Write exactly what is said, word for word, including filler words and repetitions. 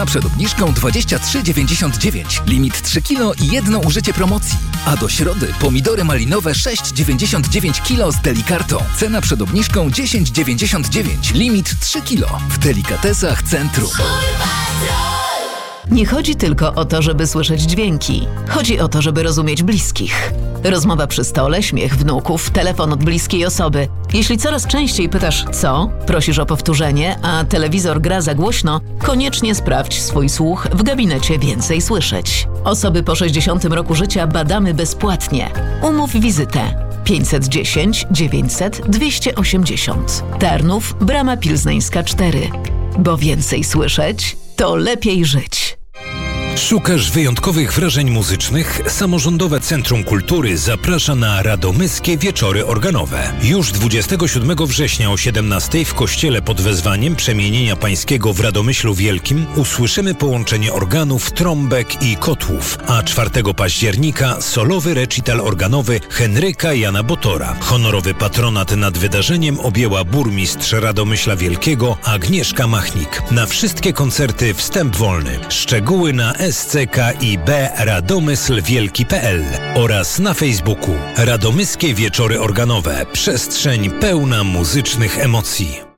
Przed obniżką dwadzieścia trzy dziewięćdziesiąt dziewięć. Limit trzy kilo i jedno użycie promocji. A do środy pomidory malinowe sześć dziewięćdziesiąt dziewięć kilo z Delikartą. Cena przed obniżką dziesięć dziewięćdziesiąt dziewięć. Limit trzy kilo. W Delikatesach Centrum. Nie chodzi tylko o to, żeby słyszeć dźwięki. Chodzi o to, żeby rozumieć bliskich. Rozmowa przy stole, śmiech wnuków, telefon od bliskiej osoby. Jeśli coraz częściej pytasz co, prosisz o powtórzenie, a telewizor gra za głośno, koniecznie sprawdź swój słuch w gabinecie Więcej Słyszeć. Osoby po sześćdziesiątym roku życia badamy bezpłatnie. Umów wizytę. pięćset dziesięć dziewięćset dwieście osiemdziesiąt. Tarnów, Brama Pilzneńska cztery. Bo więcej słyszeć, to lepiej żyć. Szukasz wyjątkowych wrażeń muzycznych? Samorządowe Centrum Kultury zaprasza na Radomyskie Wieczory Organowe. Już dwudziestego siódmego września o siedemnastej w kościele pod wezwaniem Przemienienia Pańskiego w Radomyślu Wielkim usłyszymy połączenie organów, trąbek i kotłów, a czwartego października solowy recital organowy Henryka Jana Botora. Honorowy patronat nad wydarzeniem objęła burmistrz Radomyśla Wielkiego Agnieszka Machnik. Na wszystkie koncerty wstęp wolny. Szczegóły na s c k i b radomysl wielki kropka p l oraz na Facebooku. Radomyskie Wieczory Organowe. Przestrzeń pełna muzycznych emocji.